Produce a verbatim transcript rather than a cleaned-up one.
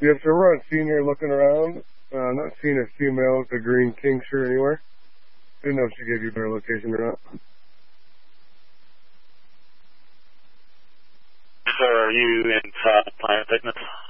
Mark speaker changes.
Speaker 1: Yes, sir. We're on scene here looking around. Uh, not seeing a female with a green king shirt anywhere. Didn't know if she gave you their location or not.
Speaker 2: Sir, are you in Planet Fitness?